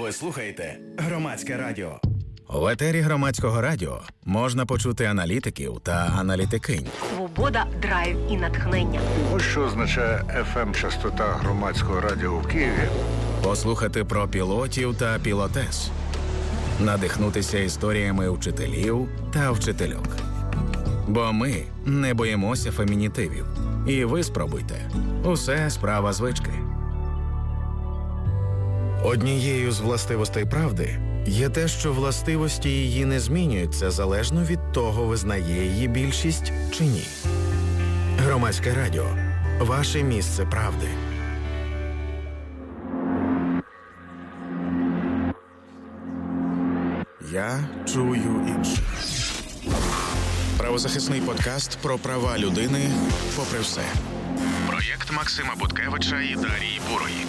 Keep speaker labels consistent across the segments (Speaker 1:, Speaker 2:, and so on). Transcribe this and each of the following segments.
Speaker 1: Ви слухаєте Громадське радіо.
Speaker 2: В етері Громадського радіо можна почути аналітиків та аналітикинь.
Speaker 3: Свобода, драйв і натхнення.
Speaker 4: Ось що означає FM-частота Громадського радіо в Києві.
Speaker 2: Послухати про пілотів та пілотес. Надихнутися історіями вчителів та вчительок. Бо ми не боїмося фемінітивів. І ви спробуйте. Усе справа звички. Однією з властивостей правди є те, що властивості її не змінюються залежно від того, визнає її більшість чи ні. Громадське радіо. Ваше місце правди. Я чую інших. Правозахисний подкаст про права людини попри все. Проєкт Максима Буткевича і Дарії Бурої.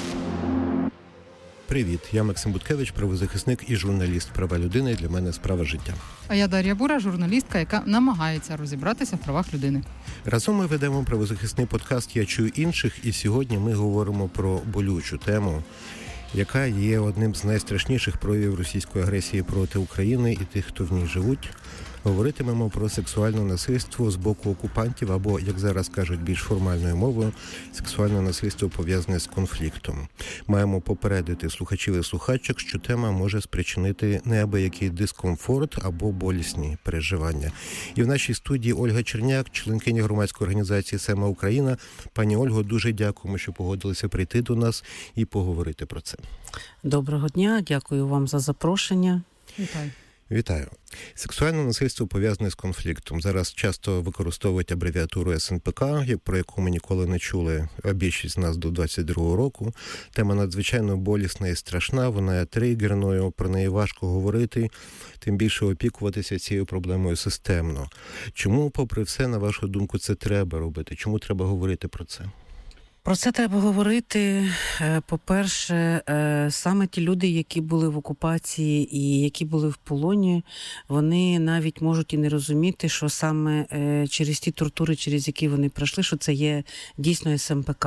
Speaker 5: Привіт, я Максим Буткевич, правозахисник і журналіст права людини. Для мене справа життя.
Speaker 6: А я Дар'я Бура, журналістка, яка намагається розібратися в правах людини.
Speaker 5: Разом ми ведемо правозахисний подкаст «Я чую інших», і сьогодні ми говоримо про болючу тему, яка є одним з найстрашніших проявів російської агресії проти України і тих, хто в ній живуть. Говоритимемо про сексуальне насильство з боку окупантів, або, як зараз кажуть більш формальною мовою, сексуальне насильство пов'язане з конфліктом. Маємо попередити слухачів і слухачок, що тема може спричинити неабиякий дискомфорт або болісні переживання. І в нашій студії Ольга Черняк, членкиня громадської організації «Сема Україна». Пані Ольго, дуже дякуємо, що погодилися прийти до нас і поговорити про це.
Speaker 7: Доброго дня, дякую вам за запрошення.
Speaker 6: Вітаю.
Speaker 5: Вітаю. Сексуальне насильство пов'язане з конфліктом. Зараз часто використовують абревіатуру СНПК, про яку ми ніколи не чули, а більшість з нас до 22-го року. Тема надзвичайно болісна і страшна, вона є тригерною, про неї важко говорити, тим більше опікуватися цією проблемою системно. Чому, попри все, на вашу думку, це треба робити? Чому треба говорити про це?
Speaker 7: Про це треба говорити, по-перше, саме ті люди, які були в окупації і які були в полоні, вони навіть можуть і не розуміти, що саме через ті тортури, через які вони пройшли, що це є дійсно СМПК.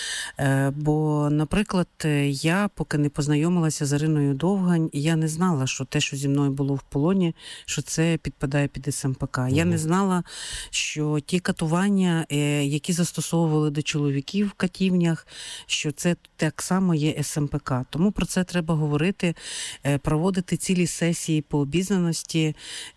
Speaker 7: Бо, наприклад, я, поки не познайомилася з Іриною Довгань, я не знала, що те, що зі мною було в полоні, що це підпадає під СМПК. Я не знала, що ті катування, які застосовували до чоловіків в катівнях, що це так само є СМПК. Тому про це треба говорити, проводити цілі сесії по обізнаності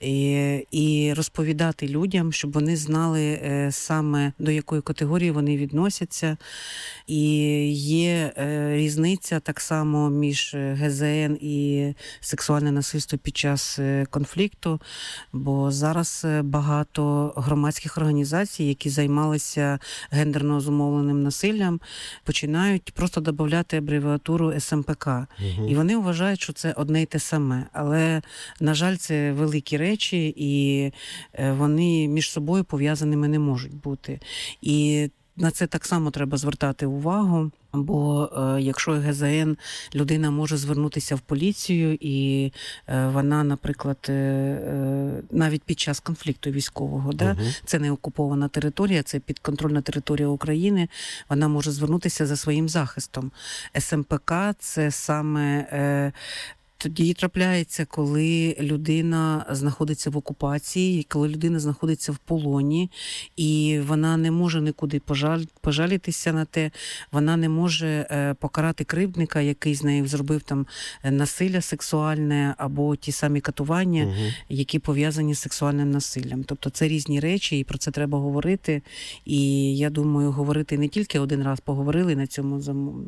Speaker 7: і розповідати людям, щоб вони знали саме до якої категорії вони відносяться. І є різниця так само між ГЗН і сексуальне насильство під час конфлікту, бо зараз багато громадських організацій, які займалися гендерно зумовленим насиллям, починають просто додавати абревіатуру СМПК. І вони вважають, що це одне й те саме. Але, на жаль, це великі речі, і вони між собою пов'язаними не можуть бути. І на це так само треба звертати увагу, бо якщо ГЗН, людина може звернутися в поліцію, і вона, наприклад, навіть під час конфлікту військового, це не окупована територія, це підконтрольна територія України, вона може звернутися за своїм захистом. СМПК – це саме тоді трапляється, коли людина знаходиться в окупації, коли людина знаходиться в полоні, і вона не може нікуди пожалітися на те, вона не може покарати кривдника, який з нею зробив там насилля сексуальне або ті самі катування, які пов'язані з сексуальним насиллям. Тобто це різні речі, і про це треба говорити. І я думаю, говорити не тільки один раз поговорили на цьому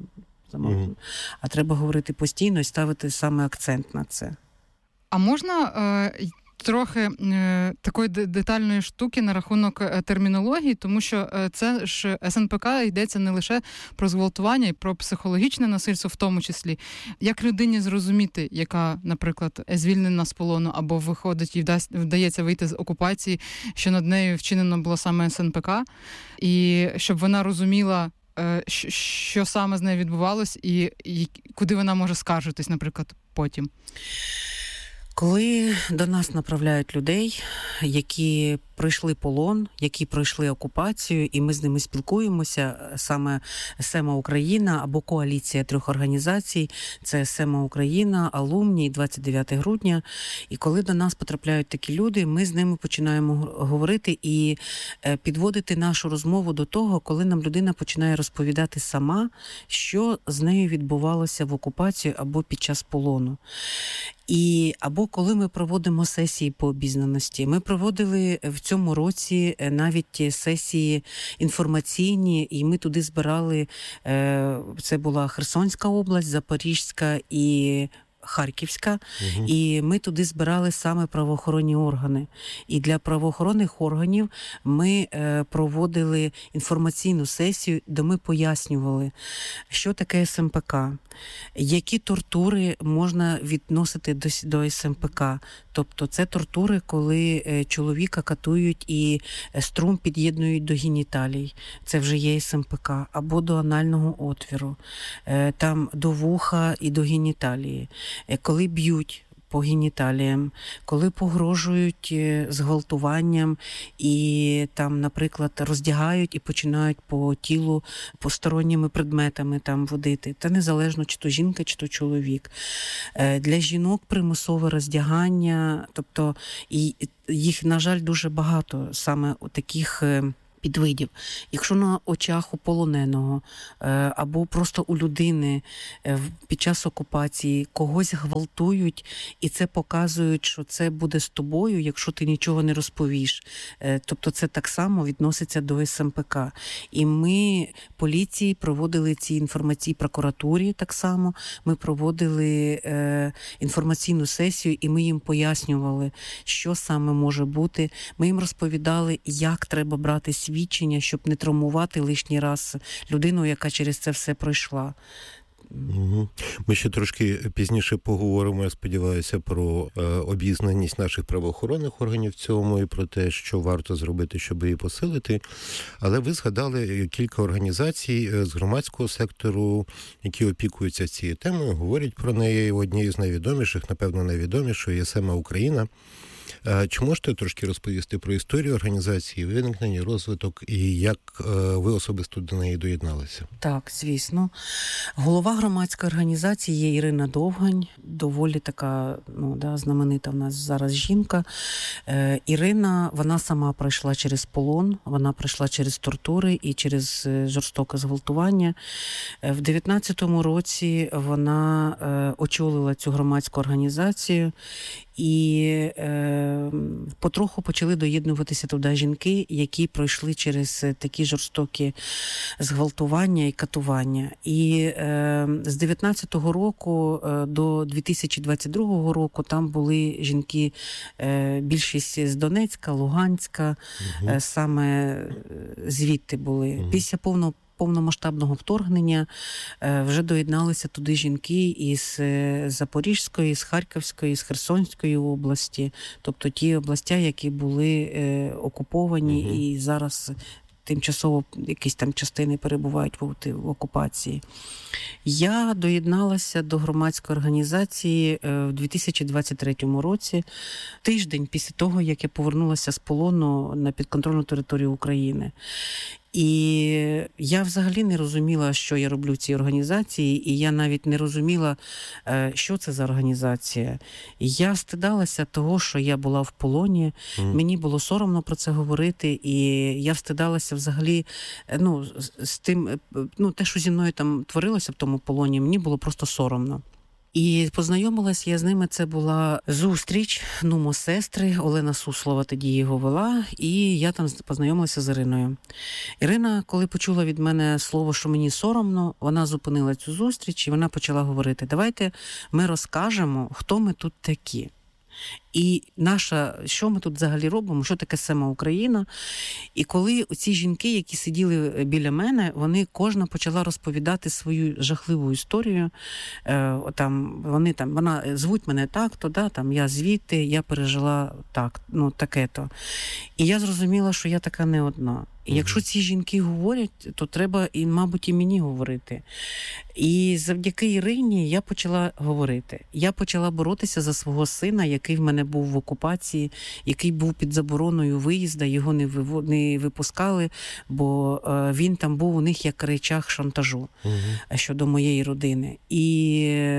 Speaker 7: а треба говорити постійно і ставити саме акцент на це.
Speaker 6: А можна трохи такої детальної штуки на рахунок термінології, тому що це ж СНПК йдеться не лише про зґвалтування і про психологічне насильство в тому числі. Як людині зрозуміти, яка, наприклад, звільнена з полону або виходить і вдається вийти з окупації, що над нею вчинено було саме СНПК, і щоб вона розуміла, що саме з нею відбувалось і куди вона може скаржитись, наприклад, потім?
Speaker 7: Коли до нас направляють людей, які пройшли полон, які пройшли окупацію, і ми з ними спілкуємося, саме СЕМА Україна або коаліція 3 організацій, це СЕМА Україна, Алумні, 29 грудня. І коли до нас потрапляють такі люди, ми з ними починаємо говорити і підводити нашу розмову до того, коли нам людина починає розповідати сама, що з нею відбувалося в окупації або під час полону. Або коли ми проводимо сесії по обізнаності. Ми проводили в цьому році навіть сесії інформаційні, і ми туди збирали, це була Херсонська область, Запорізька і Харківська, і ми туди збирали саме правоохоронні органи. І для правоохоронних органів ми проводили інформаційну сесію, де ми пояснювали, що таке СМПК, які тортури можна відносити до СМПК. Тобто це тортури, коли чоловіка катують і струм під'єднують до геніталій. Це вже є СМПК. Або до анального отвіру. Там до вуха і до геніталії. Коли б'ють по геніталіям, коли погрожують зґвалтуванням і там, наприклад, роздягають і починають по тілу посторонніми предметами там водити. Та незалежно, чи то жінка, чи то чоловік. Для жінок примусове роздягання, тобто і їх, на жаль, дуже багато саме у таких підвидів. Якщо на очах у полоненого або просто у людини під час окупації когось гвалтують, і це показують, що це буде з тобою, якщо ти нічого не розповіш. Тобто це так само відноситься до СМПК. І ми, поліції, проводили ці інформації, прокуратурі так само, ми проводили інформаційну сесію, і ми їм пояснювали, що саме може бути. Ми їм розповідали, як треба брати свідчення, щоб не травмувати лишній раз людину, яка через це все пройшла.
Speaker 5: Ми ще трошки пізніше поговоримо, я сподіваюся, про обізнаність наших правоохоронних органів в цьому і про те, що варто зробити, щоб її посилити. Але ви згадали кілька організацій з громадського сектору, які опікуються цією темою, говорять про неї. Однією з найвідоміших, напевно, найвідомішою є СЕМА Україна. Чи можете трошки розповісти про історію організації, виникнення, розвиток і як ви особисто до неї доєдналися?
Speaker 7: Так, звісно. Голова громадської організації є Ірина Довгань, доволі така знаменита в нас зараз жінка. Ірина, вона сама пройшла через полон, вона пройшла через тортури і через жорстоке зґвалтування. В 19-му році вона очолила цю громадську організацію, і потроху почали доєднуватися туди жінки, які пройшли через такі жорстокі зґвалтування і катування. І з 19-го року до 2022 року там були жінки, більшість з Донецька, Луганська, саме звідти були. Після повномасштабного вторгнення вже доєдналися туди жінки із Запорізької, з Харківської, з Херсонської області, тобто ті області, які були окуповані і зараз тимчасово якісь там частини перебувають в окупації. Я доєдналася до громадської організації в 2023 році, тиждень після того, як я повернулася з полону на підконтрольну територію України. І я взагалі не розуміла, що я роблю в цій організації, і я навіть не розуміла, що це за організація. Я стидалася того, що я була в полоні, мені було соромно про це говорити, і я встидалася взагалі, з тим, те, що зі мною там творилося в тому полоні, мені було просто соромно. І познайомилась я з ними, це була зустріч, сестри, Олена Суслова тоді її вела, і я там познайомилася з Іриною. Ірина, коли почула від мене слово, що мені соромно, вона зупинила цю зустріч і вона почала говорити: давайте ми розкажемо, хто ми тут такі. І що ми тут взагалі робимо, що таке СЕМА Україна. І коли ці жінки, які сиділи біля мене, кожна почала розповідати свою жахливу історію. Вона звуть мене так-то, я звідти, я пережила таке-то. І я зрозуміла, що я така не одна. І якщо ці жінки говорять, то треба, і, мабуть, і мені говорити. І завдяки Ірині я почала говорити. Я почала боротися за свого сина, який в мене був в окупації, який був під забороною виїзду, його не випускали, бо він там був у них як речах шантажу щодо моєї родини. І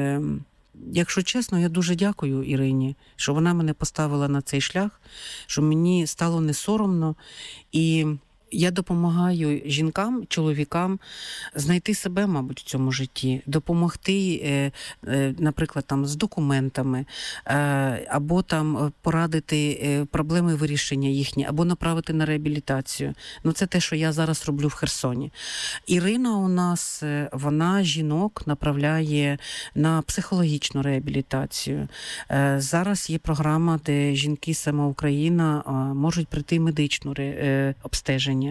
Speaker 7: якщо чесно, я дуже дякую Ірині, що вона мене поставила на цей шлях, що мені стало не соромно. І я допомагаю жінкам, чоловікам знайти себе, мабуть, в цьому житті, допомогти, наприклад, там, з документами, або там порадити проблеми вирішення їхні, або направити на реабілітацію. Ну, це те, що я зараз роблю в Херсоні. Ірина у нас, вона жінок направляє на психологічну реабілітацію. Зараз є програма, де жінки сама Україна можуть прийти медичну обстеження.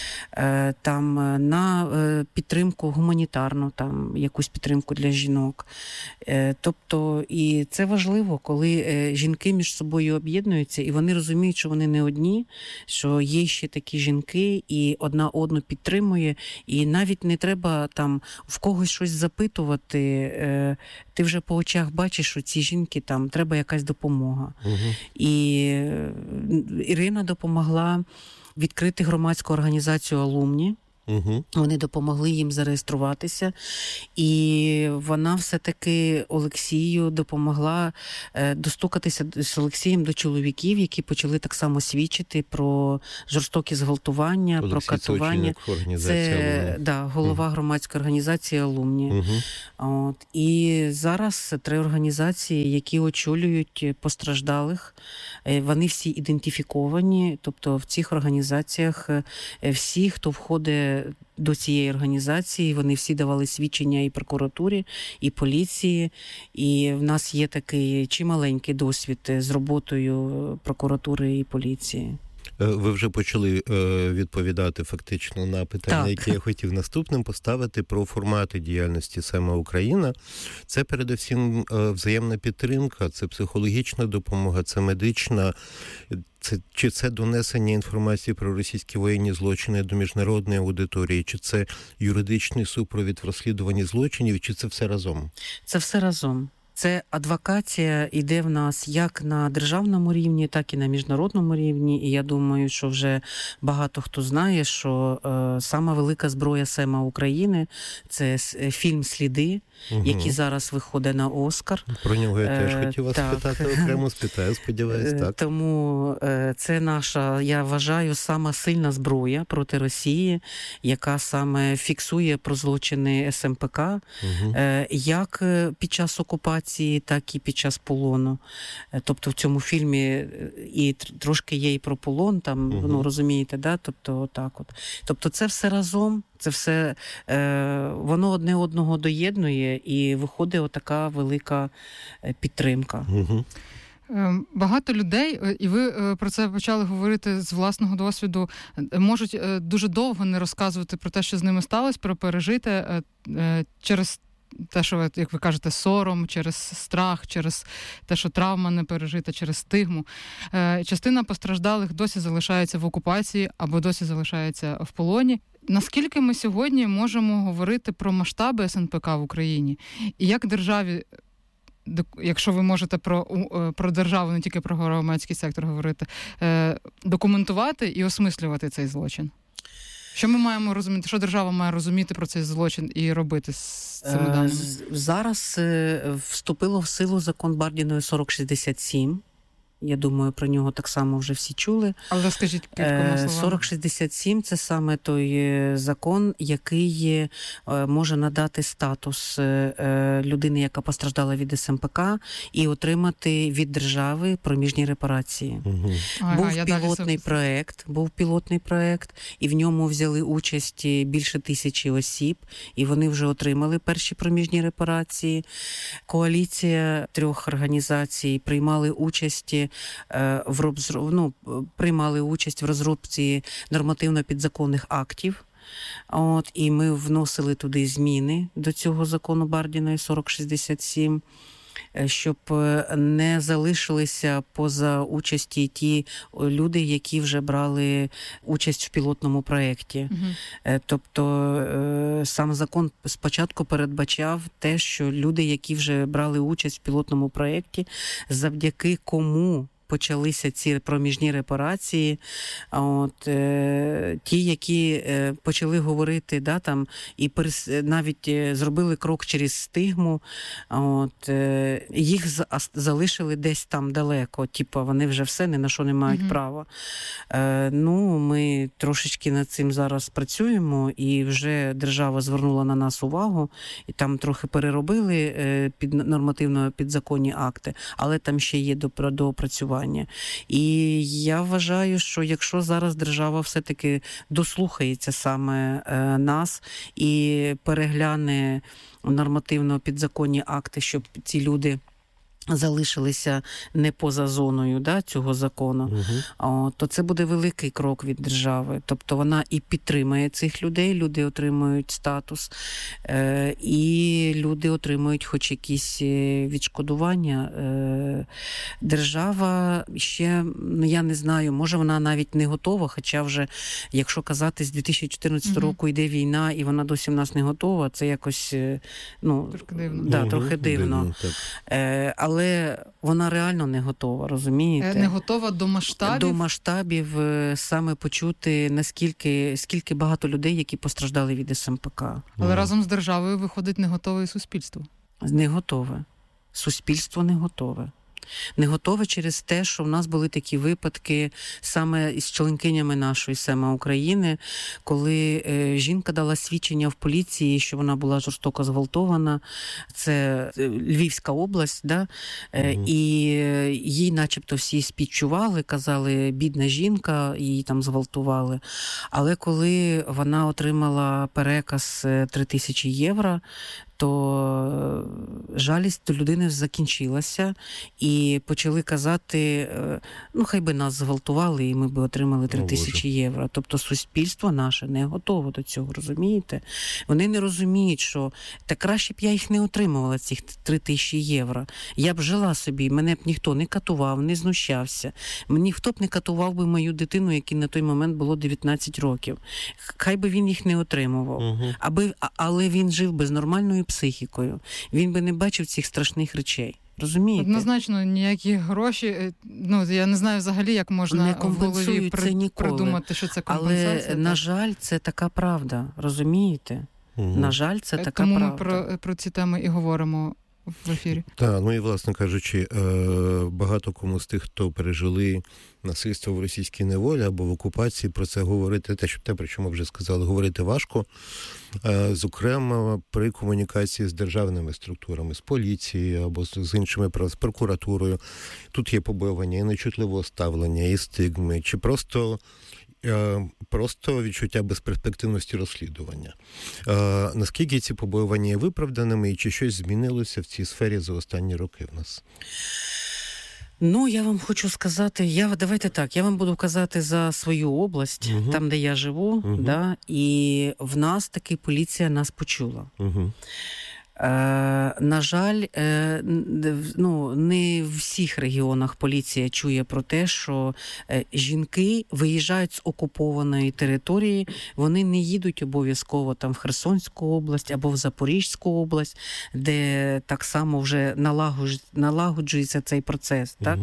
Speaker 7: Там на підтримку гуманітарну, там якусь підтримку для жінок. Тобто, і це важливо, коли жінки між собою об'єднуються, і вони розуміють, що вони не одні, що є ще такі жінки, і одна одну підтримує, і навіть не треба там в когось щось запитувати. Ти вже по очах бачиш, що ці жінки, там треба якась допомога. І Ірина допомогла відкрити громадську організацію «Алумні». Вони допомогли їм зареєструватися. І вона все-таки Олексію допомогла достукатися з Олексієм до чоловіків, які почали так само свідчити про жорстокі зґвалтування, про катування. Це голова громадської організації «Алумні». От. І зараз 3 організації, які очолюють постраждалих, вони всі ідентифіковані. Тобто в цих організаціях всі, хто входить до цієї організації, вони всі давали свідчення і прокуратурі, і поліції. І в нас є такий чималенький досвід з роботою прокуратури і поліції.
Speaker 5: Ви вже почали відповідати фактично на питання, які я хотів наступним поставити, про формати діяльності саме Україна. Це передусім взаємна підтримка, це психологічна допомога, це медична. Чи це донесення інформації про російські воєнні злочини до міжнародної аудиторії, чи це юридичний супровід в розслідуванні злочинів, чи це все разом?
Speaker 7: Це все разом. Це адвокація йде в нас як на державному рівні, так і на міжнародному рівні. І я думаю, що вже багато хто знає, що сама велика зброя СЕМа України – це фільм «Сліди», який зараз виходить на Оскар.
Speaker 5: Про нього я теж хотів вас спитати, окремо спитаю, сподіваюсь, так.
Speaker 7: Тому це наша, я вважаю, сама сильна зброя проти Росії, яка саме фіксує про злочини СМПК, як під час окупації, так і під час полону. Тобто в цьому фільмі і трошки є і про полон, там, ну, розумієте, да? Тобто отак от. Тобто це все разом, це все, воно одне одного доєднує, і виходить отака велика підтримка.
Speaker 6: Багато людей, і ви про це почали говорити з власного досвіду, можуть дуже довго не розказувати про те, що з ними сталося, про пережите через те, що, як ви кажете, сором, через страх, через те, що травма не пережита, через стигму. Частина постраждалих досі залишається в окупації або досі залишається в полоні. Наскільки ми сьогодні можемо говорити про масштаби СНПК в Україні? І як державі, якщо ви можете про державу, не тільки про громадський сектор говорити, документувати і осмислювати цей злочин? Що ми маємо розуміти, що держава має розуміти про цей злочин і робити з цими даними?
Speaker 7: Зараз вступило в силу закон Бардіної 4067. Я думаю, про нього так само вже всі чули.
Speaker 6: Але скажіть кількома словами.
Speaker 7: 4067 – це саме той закон, який може надати статус людини, яка постраждала від СМПК, і отримати від держави проміжні репарації. Був пілотний проект, і в ньому взяли участь більше 1000 осіб, і вони вже отримали перші проміжні репарації. Коаліція 3 організацій приймали участь приймали участь в розробці нормативно-підзаконних актів. От, і ми вносили туди зміни до цього закону Бардіної 4067. щоб не залишилися поза участі ті люди, які вже брали участь в пілотному проєкті. Тобто сам закон спочатку передбачав те, що люди, які вже брали участь в пілотному проєкті, завдяки кому почалися ці проміжні репарації, ті, які почали говорити, да, там, і навіть зробили крок через стигму, їх залишили десь там далеко, типу вони вже все, ні на що не мають права. Ми трошечки над цим зараз працюємо, і вже держава звернула на нас увагу, і там трохи переробили нормативно підзаконні акти, але там ще є доопрацювання. І я вважаю, що якщо зараз держава все-таки дослухається саме нас і перегляне нормативно підзаконні акти, щоб ці люди залишилися не поза зоною, да, цього закону, то це буде великий крок від держави. Тобто вона і підтримає цих людей, люди отримують статус, і люди отримують хоч якісь відшкодування. Держава ще, я не знаю, може вона навіть не готова, хоча вже, якщо казати, з 2014 року йде війна, і вона досі в нас не готова, це якось,
Speaker 6: трохи дивно.
Speaker 7: Да, трохи дивно. Але вона реально не готова, розумієте?
Speaker 6: Не готова до масштабів?
Speaker 7: До масштабів саме почути, скільки багато людей, які постраждали від СМПК.
Speaker 6: Але разом з державою, виходить, не готове і суспільство.
Speaker 7: Не готове. Суспільство не готове. Не готове через те, що в нас були такі випадки саме із членкинями нашої СЕМА України, коли жінка дала свідчення в поліції, що вона була жорстоко зґвалтована. Це Львівська область, да? І їй начебто всі співчували, казали, бідна жінка, її там зґвалтували. Але коли вона отримала переказ 3000 євро, то жалість до людини закінчилася, і почали казати, хай би нас зґвалтували, і ми б отримали 3000 євро. Тобто суспільство наше не готове до цього, розумієте? Вони не розуміють, що та краще б я їх не отримувала, цих 3000 євро. Я б жила собі, мене б ніхто не катував, не знущався. Ніхто б не катував би мою дитину, якій на той момент було 19 років. Хай би він їх не отримував. Але він жив би з нормальною психікою. Він би не бачив цих страшних речей. Розумієте?
Speaker 6: Однозначно, ніякі гроші, я не знаю взагалі, як можна в голові придумати, що це компенсація.
Speaker 7: Але, на жаль, це така правда. Розумієте? На жаль, це така
Speaker 6: правда.
Speaker 7: Тому
Speaker 6: ми про ці теми і говоримо в ефірі.
Speaker 5: Так, і, власне кажучи, багато кому з тих, хто пережили насильство в російській неволі або в окупації, про це говорити, про що ми вже сказали, говорити важко, зокрема при комунікації з державними структурами, з поліцією або з іншими, з прокуратурою. Тут є побоювання і нечутливого ставлення, і стигми, чи просто відчуття безперспективності розслідування. Наскільки ці побоювання є виправданими, і чи щось змінилося в цій сфері за останні роки в нас?
Speaker 7: Я вам хочу сказати, давайте так, я вам буду казати за свою область, там, де я живу, да, і в нас таки поліція нас почула. На жаль, не в всіх регіонах поліція чує про те, що жінки виїжджають з окупованої території, вони не їдуть обов'язково там в Херсонську область або в Запорізьку область, де так само вже налагоджується цей процес, так?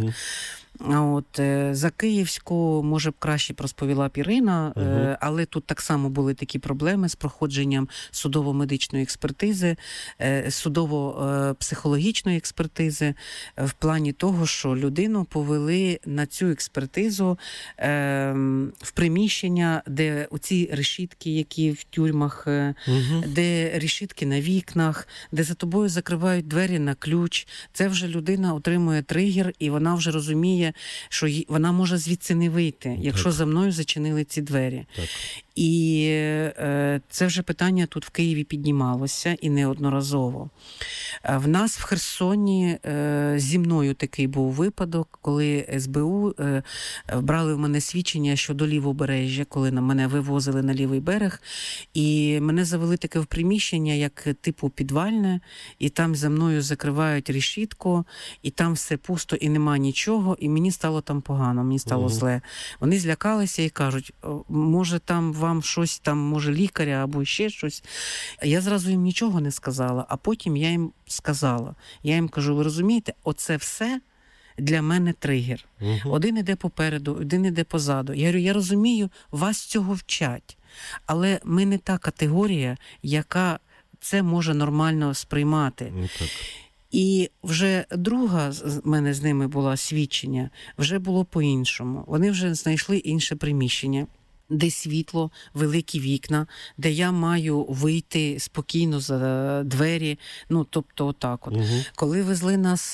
Speaker 7: За Київську, може б, краще розповіла Ірина, але тут так само були такі проблеми з проходженням судово-медичної експертизи, судово-психологічної експертизи, в плані того, що людину повели на цю експертизу в приміщення, де оці решітки, які в тюрмах, де решітки на вікнах, де за тобою закривають двері на ключ. Це вже людина отримує тригер, і вона вже розуміє, розуміє, що вона може звідси не вийти, якщо за мною зачинили ці двері.
Speaker 5: Так.
Speaker 7: І це вже питання тут в Києві піднімалося і неодноразово. В нас в Херсоні зі мною такий був випадок, коли СБУ брали в мене свідчення щодо Лівобережжя, коли мене вивозили на лівий берег, і мене завели таке в приміщення, як типу підвальне, і там за мною закривають решітку, і там все пусто і нема нічого, і мені стало там погано, мені стало зле. Вони злякалися і кажуть, може там вам щось, там, може лікаря або ще щось. Я зразу їм нічого не сказала, а потім я їм сказала. Я їм кажу, ви розумієте, оце все для мене тригер. Один іде попереду, один іде позаду. Я говорю, я розумію, вас цього вчать, але ми не та категорія, яка це може нормально сприймати.
Speaker 5: Так.
Speaker 7: І вже друга з мене з ними була свідчення, вже було по-іншому. Вони вже знайшли інше приміщення, де світло, великі вікна, де я маю вийти спокійно за двері, ну, тобто отак от. Коли везли нас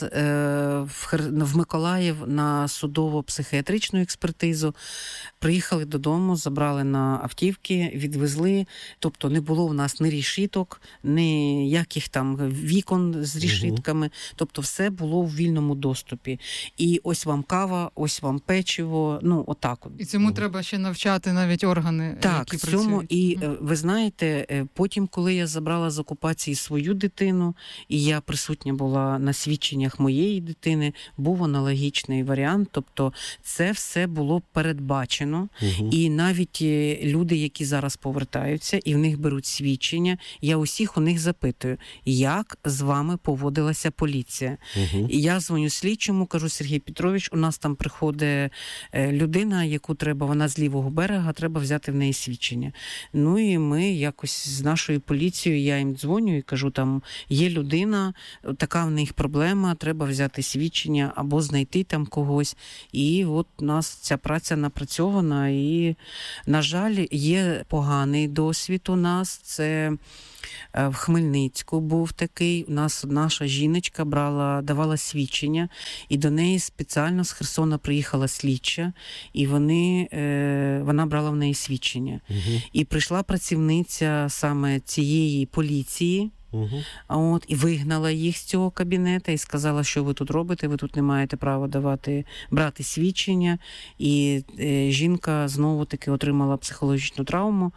Speaker 7: в Миколаїв на судово-психіатричну експертизу, приїхали додому, забрали на автівки, відвезли, тобто не було в нас ні решіток, ніяких там вікон з решітками, тобто все було в вільному доступі. І ось вам кава, ось вам печиво, ну, отак от.
Speaker 6: І цьому треба ще навчати навіть органи,
Speaker 7: так,
Speaker 6: які
Speaker 7: цьому,
Speaker 6: працюють.
Speaker 7: і ви знаєте, потім, коли я забрала з окупації свою дитину, і я присутня була на свідченнях моєї дитини, був аналогічний варіант, тобто це все було передбачено, і навіть люди, які зараз повертаються, і в них беруть свідчення, я усіх у них запитую, як з вами поводилася поліція. І я дзвоню слідчому, кажу, Сергій Петрович, у нас там приходить людина, яку треба, вона з лівого берега, треба взяти в неї свідчення. Ну і ми якось з нашою поліцією, я їм дзвоню і кажу, там є людина, така в них проблема, треба взяти свідчення або знайти там когось. І от у нас ця праця напрацьована і, на жаль, є поганий досвід у нас. Це в Хмельницьку був такий, у нас наша жіночка давала свідчення, і до неї спеціально з Херсона приїхала слідча, і вона брала в неї свідчення. І прийшла працівниця саме цієї поліції, і вигнала їх з цього кабінету і сказала, що ви тут робите, ви тут не маєте права брати свідчення. І жінка знову-таки отримала психологічну травму.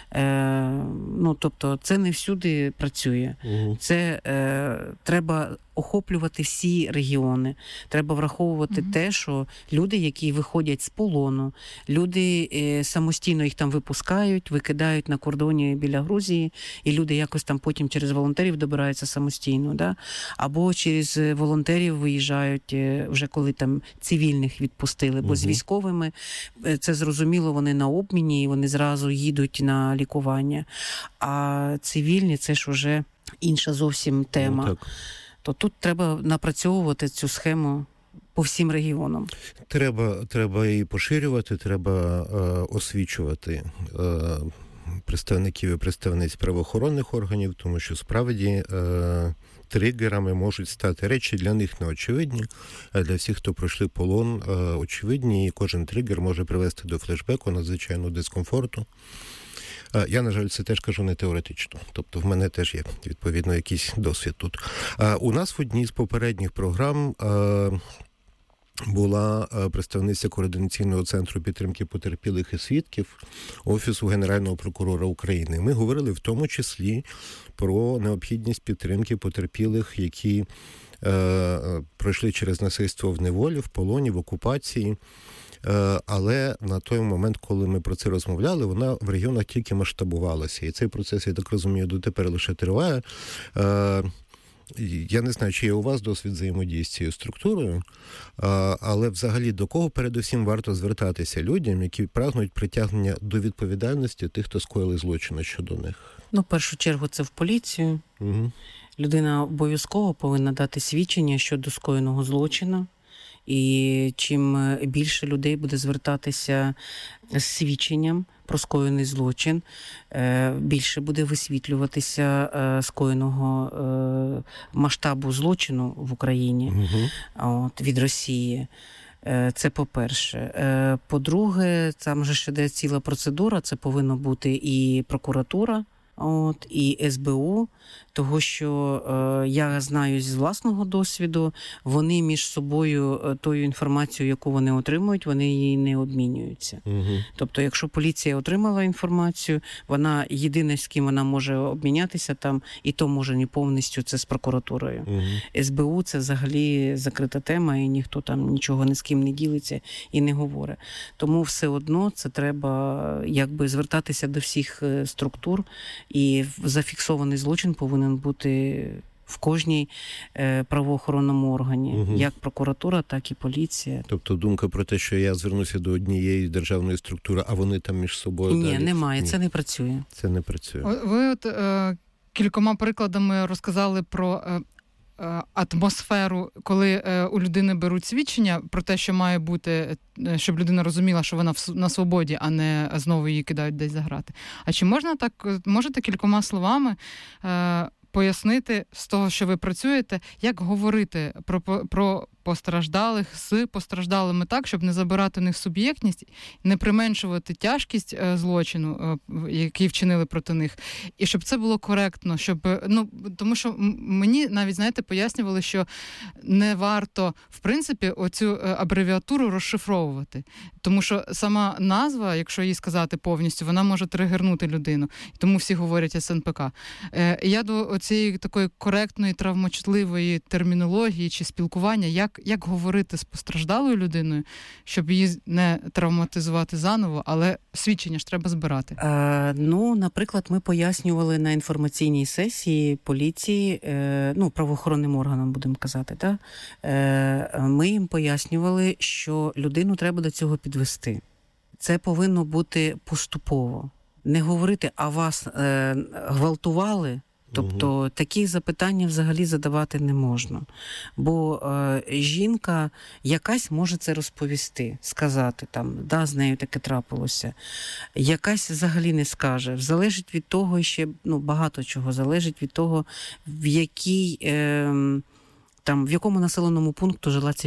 Speaker 7: Тобто це не всюди працює. Це треба охоплювати всі регіони. Треба враховувати те, що люди, які виходять з полону, люди самостійно їх там випускають, викидають на кордоні біля Грузії, і люди якось там потім через волонтерів добираються самостійно, да? Або через волонтерів виїжджають, вже коли там цивільних відпустили, бо з військовими, це зрозуміло, вони на обміні, і вони зразу їдуть на лікування. А цивільні – це ж вже інша зовсім тема. То тут треба напрацьовувати цю схему по всім регіонам.
Speaker 5: Треба її поширювати, треба освічувати представників і представниць правоохоронних органів, тому що справді тригерами можуть стати речі для них неочевидні, а для всіх, хто пройшли полон, очевидні, і кожен тригер може привести до флешбеку, надзвичайного дискомфорту. Я, на жаль, це теж кажу не теоретично. Тобто в мене теж є, відповідно, якийсь досвід тут. У нас в одній з попередніх програм була представниця Координаційного центру підтримки потерпілих і свідків Офісу Генерального прокурора України. Ми говорили в тому числі про необхідність підтримки потерпілих, які пройшли через насильство в неволі, в полоні, в окупації. Але на той момент, коли ми про це розмовляли, вона в регіонах тільки масштабувалася. І цей процес, я так розумію, дотепер лише триває. Я не знаю, чи є у вас досвід взаємодії з цією структурою, але взагалі до кого передусім варто звертатися людям, які прагнуть притягнення до відповідальності тих, хто скоїли злочини щодо них?
Speaker 7: В першу чергу це в поліцію. Людина обов'язково повинна дати свідчення щодо скоєного злочину. І чим більше людей буде звертатися з свідченням про скоєний злочин, більше буде висвітлюватися скоєного масштабу злочину в Україні від Росії. Це по-перше. По-друге, там же ще йде ціла процедура, це повинна бути і прокуратура, і СБУ, того, що я знаю з власного досвіду, вони між собою тою інформацією, яку вони отримують, вони її не обмінюються. Тобто, якщо поліція отримала інформацію, вона єдине, з ким вона може обмінятися там, і то може не повністю, це з прокуратурою. СБУ – це взагалі закрита тема, і ніхто там нічого ні з ким не ділиться і не говорить. Тому все одно це треба якби звертатися до всіх структур, і зафіксований злочин повинен бути в кожній правоохоронному органі, як прокуратура, так і поліція.
Speaker 5: Тобто думка про те, що я звернуся до однієї державної структури, а вони там між собою
Speaker 7: Ні,
Speaker 5: далі?
Speaker 7: немає, це не працює.
Speaker 5: Це не працює.
Speaker 6: Ви кількома прикладами розказали про атмосферу, коли у людини беруть свідчення про те, що має бути, щоб людина розуміла, що вона на свободі, а не знову її кидають десь за грати. А чи можете кількома словами пояснити з того, що ви працюєте, як говорити про постраждалих з постраждалими так, щоб не забирати у них суб'єктність, не применшувати тяжкість злочину, який вчинили проти них, і щоб це було коректно, щоб, тому що мені навіть, знаєте, пояснювали, що не варто, в принципі, оцю абревіатуру розшифровувати, тому що сама назва, якщо її сказати повністю, вона може тригернути людину, тому всі говорять СНПК. Я до цієї такої коректної, травмочутливої термінології чи спілкування, як говорити з постраждалою людиною, щоб її не травматизувати заново, але свідчення ж треба збирати.
Speaker 7: Наприклад, ми пояснювали на інформаційній сесії поліції, правоохоронним органам, будемо казати, так? Ми їм пояснювали, що людину треба до цього підвести. Це повинно бути поступово. Не говорити, а вас гвалтували, тобто такі запитання взагалі задавати не можна. Бо жінка якась може це розповісти, сказати, з нею таке трапилося. Якась взагалі не скаже. Залежить від того, ще багато чого, залежить від того, в якому населеному пункту жила ця